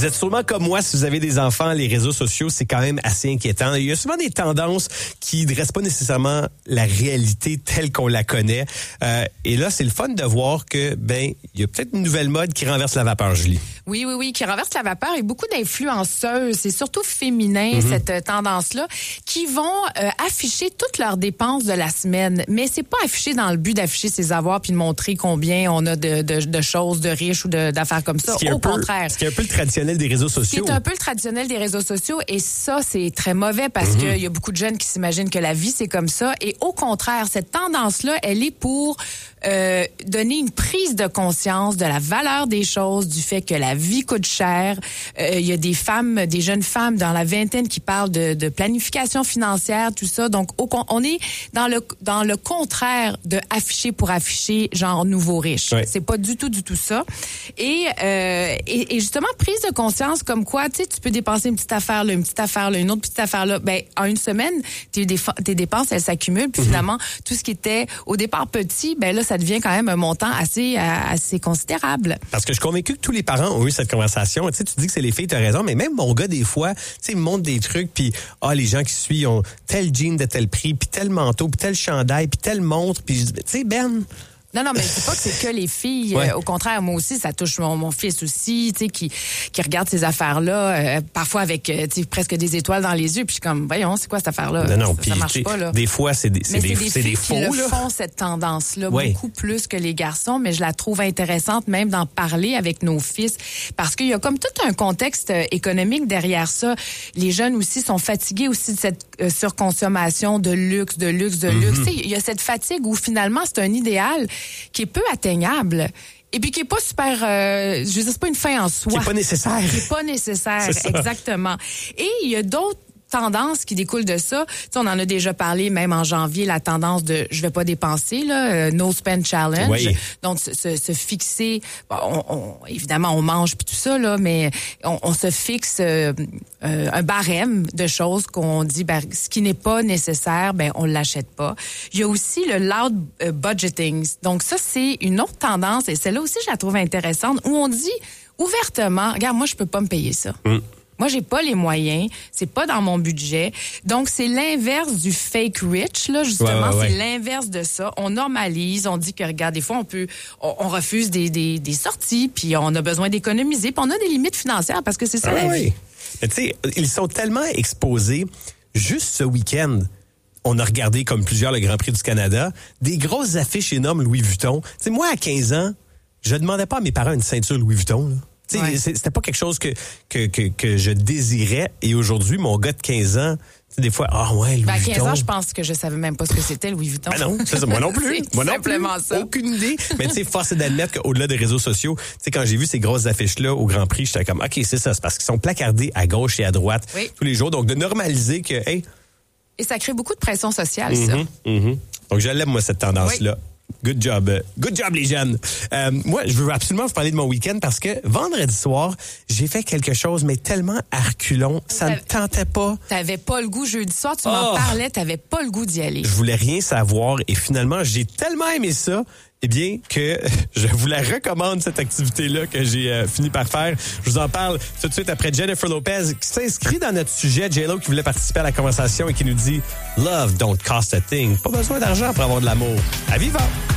Vous êtes sûrement comme moi, si vous avez des enfants, les réseaux sociaux, c'est quand même assez inquiétant. Il y a souvent des tendances qui ne dressent pas nécessairement la réalité telle qu'on la connaît. Et là, c'est le fun de voir que, il y a peut-être une nouvelle mode qui renverse la vapeur, Julie. Oui, qui renverse la vapeur et beaucoup d'influenceuses, c'est surtout féminin, cette tendance-là, qui vont afficher toutes leurs dépenses de la semaine. Mais c'est pas affiché dans le but d'afficher ses avoirs puis de montrer combien on a de choses, de riches ou d'affaires comme ça. Au contraire. Ce qui est un peu le traditionnel des réseaux sociaux. C'est un peu le traditionnel des réseaux sociaux et ça, c'est très mauvais parce qu'il y a beaucoup de jeunes qui s'imaginent que la vie, c'est comme ça. Et au contraire, cette tendance-là, elle est pour donner une prise de conscience de la valeur des choses, du fait que la vie coûte cher. Il y a des jeunes femmes dans la vingtaine qui parlent de planification financière, tout ça. Donc, on est dans le contraire de afficher pour afficher, genre nouveau riche. Ouais. C'est pas du tout ça. Et justement, prise de conscience comme quoi, tu sais, tu peux dépenser une petite affaire là, une petite affaire là, une autre petite affaire là. En une semaine, tes dépenses, elles s'accumulent. Puis finalement, tout ce qui était au départ petit, là, ça devient quand même un montant assez considérable. Parce que je suis convaincu que tous les parents ont eu cette conversation. Tu sais, tu dis que c'est les filles, tu as raison, mais même mon gars, des fois, tu sais, il me montre des trucs, puis les gens qui suivent ont tel jean de tel prix, puis tel manteau, puis tel chandail, puis telle montre, puis tu sais, Ben... Non, mais c'est pas que c'est que les filles. Ouais. Au contraire, moi aussi, ça touche mon fils aussi, tu sais, qui regarde ces affaires-là, parfois avec, tu sais, presque des étoiles dans les yeux, puis je suis comme, voyons, c'est quoi cette affaire-là? Non, ça marche pas, là. Des fois, c'est des filles faux, qui là. le font, cette tendance-là, Ouais. beaucoup plus que les garçons, mais je la trouve intéressante même d'en parler avec nos fils, parce qu'il y a comme tout un contexte économique derrière ça. Les jeunes aussi sont fatigués aussi de cette surconsommation de luxe. Tu sais, il y a cette fatigue où finalement, c'est un idéal qui est peu atteignable et puis qui est pas super je veux dire, c'est pas une fin en soi. Qui est pas nécessaire. Qui est pas nécessaire, C'est ça. exactement. Et il y a d'autres tendances qui découlent de ça. Tu sais, on en a déjà parlé même en janvier, la tendance de je vais pas dépenser là, no spend challenge. Oui. Donc se fixer, évidemment on mange puis tout ça là, mais on se fixe un barème de choses qu'on dit ce qui n'est pas nécessaire, on l'achète pas. Il y a aussi le loud budgeting. Donc ça c'est une autre tendance et celle-là aussi je la trouve intéressante où on dit ouvertement, regarde moi je peux pas me payer ça. Moi, j'ai pas les moyens, c'est pas dans mon budget. Donc, c'est l'inverse du fake rich, là, justement. Ouais. C'est l'inverse de ça. On normalise, on dit que, regarde, des fois, on refuse des sorties, puis on a besoin d'économiser, puis on a des limites financières parce que c'est ça la vie. Mais tu sais, ils sont tellement exposés. Juste ce week-end, on a regardé, comme plusieurs, le Grand Prix du Canada, des grosses affiches énormes Louis Vuitton. Tu sais, moi, à 15 ans, je demandais pas à mes parents une ceinture Louis Vuitton, là. Ouais. C'était pas quelque chose que je désirais. Et aujourd'hui, mon gars de 15 ans, des fois, Louis Vuitton. À 15 ans, je pense que je savais même pas ce que c'était Louis Vuitton. Non, c'est ça, moi non plus. Moi non plus. Ça. Aucune idée. Mais tu sais, force est d'admettre qu'au-delà des réseaux sociaux, tu sais, quand j'ai vu ces grosses affiches-là au Grand Prix, j'étais comme, OK, c'est ça, c'est parce qu'ils sont placardés à gauche et à droite tous les jours. Donc, de normaliser que, hey. Et ça crée beaucoup de pression sociale, ça. Donc, je l'aime, moi, cette tendance-là. Oui. Good job, les jeunes. Moi, je veux absolument vous parler de mon week-end parce que vendredi soir, j'ai fait quelque chose, mais tellement à reculons, ça ne tentait pas. T'avais pas le goût jeudi soir, tu m'en parlais, t'avais pas le goût d'y aller. Je voulais rien savoir et finalement, j'ai tellement aimé ça, que je vous la recommande, cette activité-là que j'ai fini par faire. Je vous en parle tout de suite après Jennifer Lopez qui s'inscrit dans notre sujet. J-Lo qui voulait participer à la conversation et qui nous dit « Love don't cost a thing ». Pas besoin d'argent pour avoir de l'amour. À vivant!